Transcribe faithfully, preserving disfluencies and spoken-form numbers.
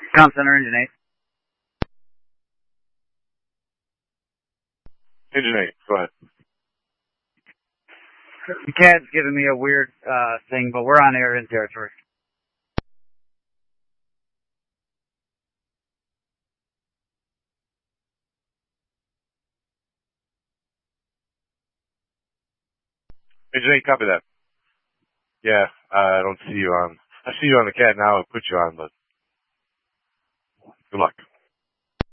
Com Center, Engine eight. Engine eight, go ahead. The CAD's giving me a weird uh thing, but we're on air in territory. Engine eight, copy that. Yeah, uh, I don't see you on. I see you on the C A D now. I'll put you on, but good luck.